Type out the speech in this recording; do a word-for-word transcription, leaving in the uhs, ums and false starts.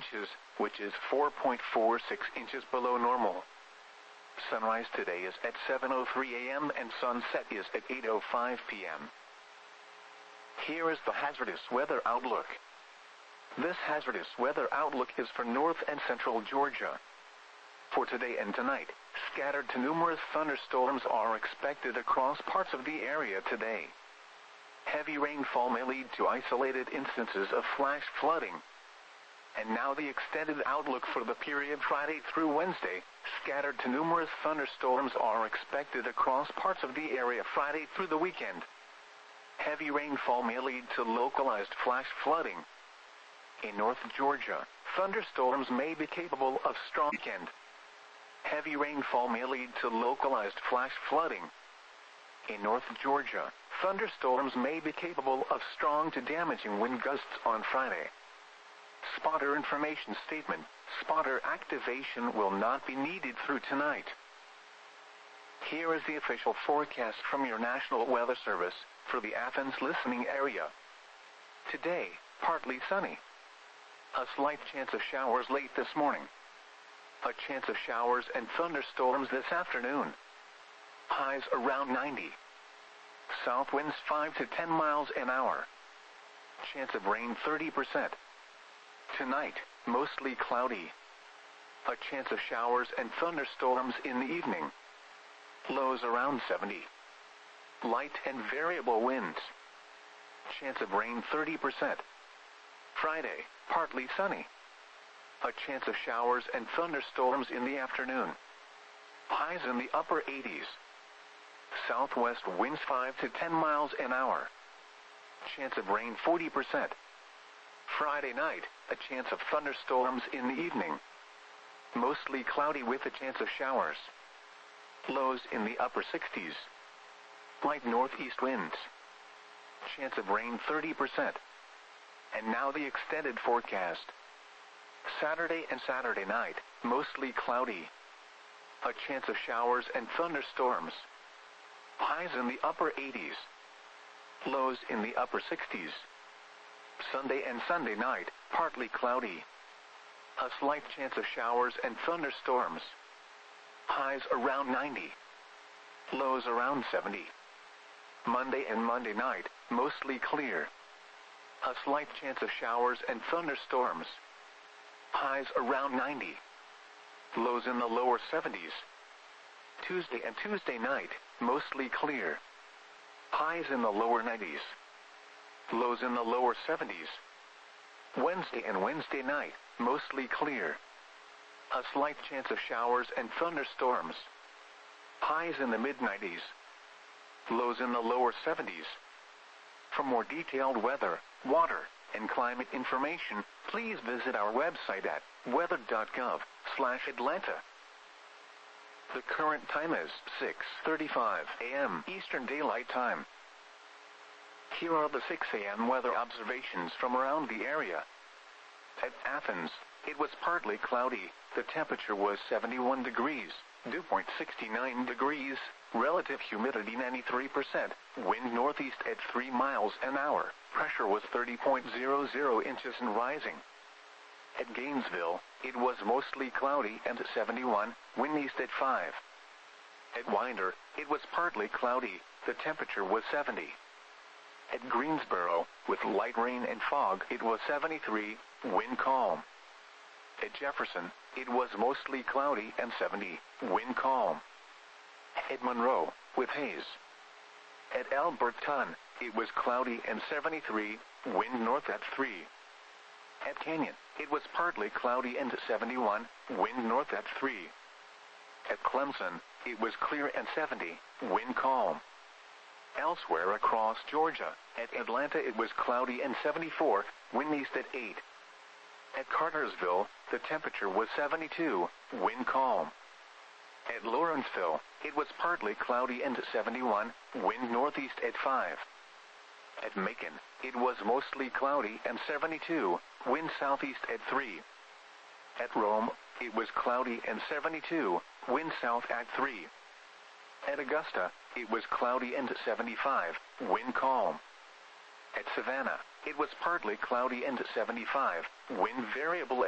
inches, which is four point four six inches below normal. Sunrise today is at seven oh three a m and sunset is at eight oh five p m Here is the hazardous weather outlook. This hazardous weather outlook is for north and central Georgia. For today and tonight, scattered to numerous thunderstorms are expected across parts of the area today. Heavy rainfall may lead to isolated instances of flash flooding. And now the extended outlook for the period Friday through Wednesday, scattered to numerous thunderstorms are expected across parts of the area Friday through the weekend. Heavy rainfall may lead to localized flash flooding. In North Georgia, thunderstorms may be capable of strong weekend. Heavy rainfall may lead to localized flash flooding. In North Georgia, thunderstorms may be capable of strong to damaging wind gusts on Friday. Spotter information statement: spotter activation will not be needed through tonight. Here is the official forecast from your National Weather Service for the Athens listening area. Today, partly sunny. A slight chance of showers late this morning. A chance of showers and thunderstorms this afternoon. Highs around ninety. South winds five to ten miles an hour. Chance of rain thirty percent. Tonight, mostly cloudy. A chance of showers and thunderstorms in the evening. Lows around seventy. Light and variable winds. Chance of rain thirty percent. Friday, partly sunny. A chance of showers and thunderstorms in the afternoon. Highs in the upper eighties. Southwest winds five to ten miles an hour. Chance of rain forty percent. Friday night, a chance of thunderstorms in the evening. Mostly cloudy with a chance of showers. Lows in the upper sixties. Light northeast winds. Chance of rain thirty percent. And now the extended forecast. Saturday and Saturday night, mostly cloudy. A chance of showers and thunderstorms. Highs in the upper eighties. Lows in the upper sixties. Sunday and Sunday night, partly cloudy. A slight chance of showers and thunderstorms. Highs around ninety. Lows around seventy. Monday and Monday night, mostly clear. A slight chance of showers and thunderstorms. Highs around ninety. Lows in the lower seventies. Tuesday and Tuesday night, mostly clear. Highs in the lower nineties. Lows in the lower seventies. Wednesday and Wednesday night, mostly clear. A slight chance of showers and thunderstorms. Highs in the mid nineties. Lows in the lower seventies. For more detailed weather, water, and climate information, please visit our website at weather dot gov slash Atlanta. The current time is six thirty-five a m Eastern Daylight Time. Here are the six a m weather observations from around the area. At Athens, it was partly cloudy. The temperature was seventy-one degrees, dew point sixty-nine degrees, relative humidity ninety-three percent, wind northeast at three miles an hour, pressure was thirty point zero zero inches and rising. At Gainesville, it was mostly cloudy and seventy-one, wind east at five. At Winder, it was partly cloudy. The temperature was seventy. At Greensboro, with light rain and fog, it was seventy-three, wind calm. At Jefferson, it was mostly cloudy and seventy, wind calm. At Monroe, with haze. At Alberton, it was cloudy and seventy-three, wind north at three. At Canyon, it was partly cloudy and seventy-one, wind north at three. At Clemson, it was clear and seventy, wind calm. Elsewhere across Georgia, at Atlanta it was cloudy and seventy-four, wind east at eight. At Cartersville, the temperature was seventy-two, wind calm. At Lawrenceville, it was partly cloudy and seventy-one, wind northeast at five. At Macon, it was mostly cloudy and seventy-two, wind southeast at three. At Rome, it was cloudy and seventy-two, wind south at three. At Augusta, it was cloudy and seventy-five, wind calm. At Savannah, it was partly cloudy and seventy-five, wind variable at